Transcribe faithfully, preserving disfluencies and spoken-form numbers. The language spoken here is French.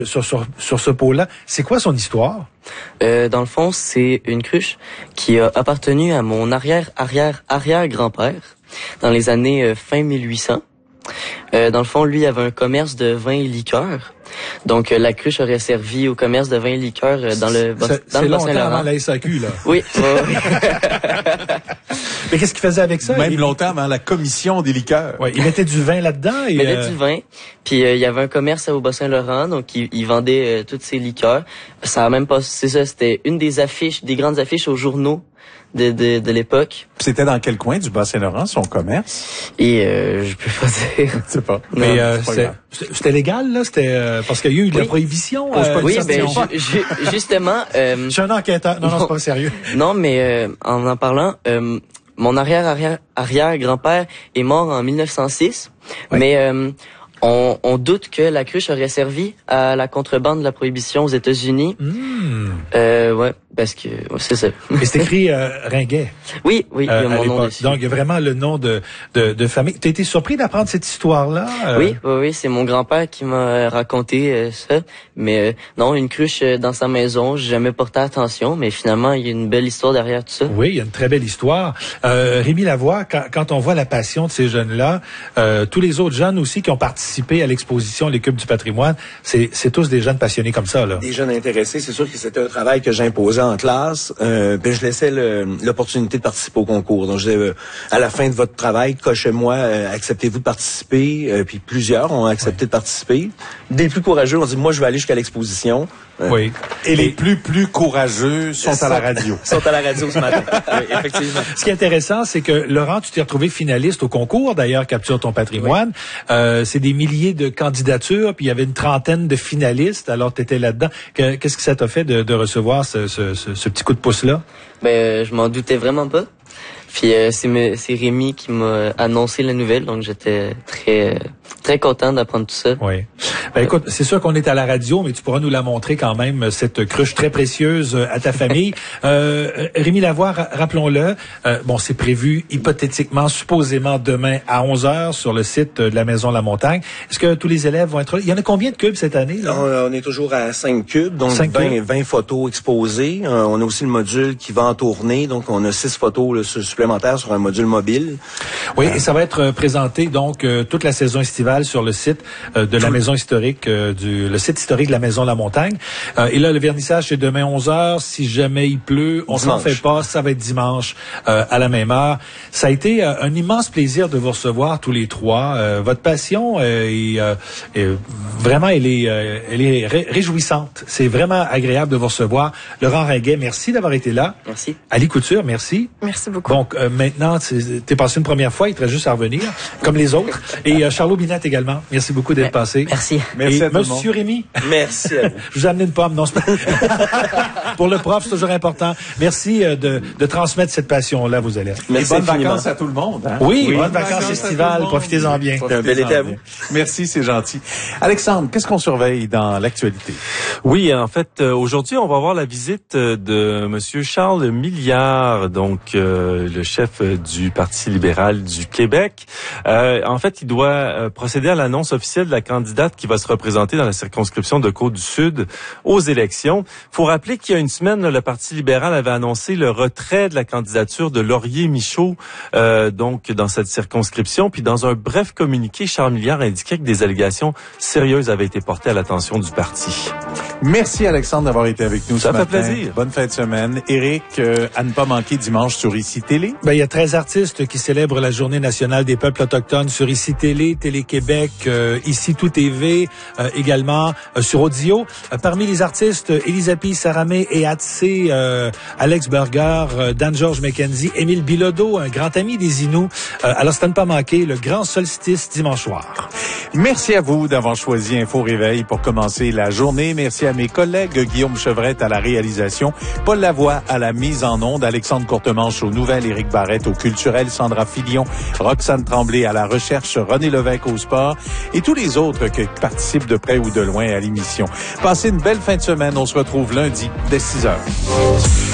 Sur, sur, sur ce pot-là, c'est quoi son histoire? Euh, dans le fond, c'est une cruche qui a appartenu à mon arrière-arrière-arrière-grand-père dans les années euh, fin mille huit cents. Euh, dans le fond, lui avait un commerce de vin et liqueurs. Donc, euh, la cruche aurait servi au commerce de vin et liqueurs euh, dans le, dans c'est le Bas-Saint-Laurent. Avant la S A Q, là. Oui. oui, oui. Mais qu'est-ce qu'il faisait avec ça? Même il... longtemps avant la commission des liqueurs. Ouais, il mettait du vin là-dedans. Et Il mettait euh... du vin. Puis, euh, il y avait un commerce au Bas-Saint-Laurent. Donc, il, il vendait euh, toutes ses liqueurs. Ça a même pas... C'est ça, c'était une des affiches, des grandes affiches aux journaux de, de, de l'époque. C'était dans quel coin du Bas-Saint-Laurent, son commerce? Et euh, je peux pas dire. Je sais pas. Mais Non, euh, c'est pas c'était, grave. c'était légal, là? C'était euh, parce qu'il y a eu de Oui. la prohibition. Euh, Euh, oui, ça, ben c'était- ju- ju- justement... Euh, Je suis un enquêteur. Non, non, c'est pas sérieux. non, mais euh, en en parlant... Euh, mon arrière-arrière-arrière-grand-père est mort en mille neuf cent six, Oui. mais euh, on, on doute que la cruche aurait servi à la contrebande de la prohibition aux États-Unis. Mmh. Euh, ouais, parce que ouais, c'est ça. Et c'est écrit euh, Ringuet. Oui, oui, il y euh, a à mon nom l'époque. dessus. Donc, il y a vraiment le nom de, de, de famille. T'as été surpris d'apprendre cette histoire-là? euh? Oui, oui, oui, c'est mon grand-père qui m'a raconté euh, ça. Mais euh, non, une cruche euh, dans sa maison, j'ai jamais porté attention, mais finalement, il y a une belle histoire derrière tout ça. Oui, il y a une très belle histoire. Euh, Rémi Lavoie, quand, quand on voit la passion de ces jeunes-là, euh, tous les autres jeunes aussi qui ont participé à l'exposition Les Cubes du patrimoine, c'est, c'est tous des jeunes passionnés comme ça, là. Des jeunes intéressés, c'est sûr que c'était un travail que j'imposais en classe. Euh, puis je laissais le, l'opportunité de participer au concours. Donc, je disais, euh, à la fin de votre travail, cochez-moi, euh, acceptez-vous de participer. Euh, puis plusieurs ont accepté Ouais. de participer. Des plus courageux ont dit, moi, je vais aller jusqu'à l'exposition. Euh, Oui. Et les plus, plus courageux sont à la radio. Sont à la radio ce matin. Oui, effectivement. Ce qui est intéressant, c'est que, Laurent, tu t'es retrouvé finaliste au concours, d'ailleurs, Capture ton patrimoine. Euh, c'est des milliers de candidatures, puis il y avait une trentaine de finalistes, alors tu étais là-dedans. Que- qu'est-ce que ça t'a fait de, de recevoir ce, ce, ce, ce petit coup de pouce-là? Ben, euh, je m'en doutais vraiment pas. Puis euh, c'est, me- c'est Rémi qui m'a annoncé la nouvelle, donc j'étais très, euh, très content d'apprendre tout ça. Oui. Ben écoute, c'est sûr qu'on est à la radio, mais tu pourras nous la montrer quand même, cette cruche très précieuse à ta famille. euh, Rémi Lavoie, ra- rappelons-le, euh, bon, c'est prévu hypothétiquement, supposément demain à onze heures sur le site de la Maison La Montagne. Est-ce que tous les élèves vont être là? Il y en a combien de cubes cette année, là? On, on est toujours à cinq cubes, donc Cinq vingt, cubes. vingt photos exposées. Euh, on a aussi le module qui va en tournée, donc on a six photos là, su- supplémentaires sur un module mobile. Oui, et ça va être euh, présenté donc euh, toute la saison estivale sur le site euh, de la Maison historique euh, du le site historique de la Maison La Montagne. Euh, et là, le vernissage c'est demain onze heures. Si jamais il pleut, on s'en Dimanche. fait pas, ça va être dimanche euh, à la même heure. Ça a été euh, un immense plaisir de vous recevoir tous les trois. Euh, votre passion euh, est, euh, est vraiment elle est euh, elle est ré- réjouissante. C'est vraiment agréable de vous recevoir. Laurent Ringuet, merci d'avoir été là. Merci. Ali Couture, merci. Merci beaucoup. Donc euh, maintenant, tu- t'es passé une première fois, il te reste juste à revenir, comme les autres. Et euh, Charlot Binette également. Merci beaucoup d'être passé. Merci. Merci Et à tout le monde. Monsieur Rémi, Merci à vous. je vous ai amené une pomme. Non, c'est pas... Pour le prof, c'est toujours important. Merci euh, de, de transmettre cette passion-là à vos élèves. Et Merci bonnes infiniment. vacances à tout le monde. Hein? Oui, Oui, bonnes bonnes vacances vacances à tout estivales. le monde. Profitez-en bien. Un bel été à vous. Merci, c'est gentil. Alexandre, qu'est-ce qu'on surveille dans l'actualité? Oui, en fait, euh, aujourd'hui, on va voir la visite euh, de Monsieur Charles Milliard, donc euh, le chef euh, du Parti libéral du Québec. Euh, en fait, il doit euh, procéder à l'annonce officielle de la candidate qui va se représenter dans la circonscription de Côte-du-Sud aux élections. Faut rappeler qu'il y a une semaine, là, le Parti libéral avait annoncé le retrait de la candidature de Laurier Michaud, euh, donc dans cette circonscription. Puis dans un bref communiqué, Charles Milliard indiquait que des allégations sérieuses avaient été portées à l'attention du parti. Merci Alexandre d'avoir été avec nous Ça ce fait matin. plaisir. Bonne fin de semaine. Éric, euh, à ne pas manquer dimanche sur Ici Télé. Ben, il y a treize artistes qui célèbrent la Journée nationale des peuples autochtones sur Ici Télé, Télé-Québec, euh, Ici Tout T V, euh, également euh, sur Audio. Euh, parmi les artistes, Elisapi Saramé et Hatsé, euh, Alex Burger, euh, Dan-Georges McKenzie, Émile Bilodeau, un grand ami des Inuits. Euh, alors, c'est à ne pas manquer le grand solstice dimanche soir. Merci à vous d'avoir choisi Info Réveil pour commencer la journée. Merci à mes collègues Guillaume Chevrette à la réalisation, Paul Lavoie à la mise en onde, Alexandre Courtemanche aux nouvelles, Éric Barrette au culturel, Sandra Filion, Roxane Tremblay à la recherche, René Lévesque au sport et tous les autres qui participent de près ou de loin à l'émission. Passez une belle fin de semaine. On se retrouve lundi dès six heures.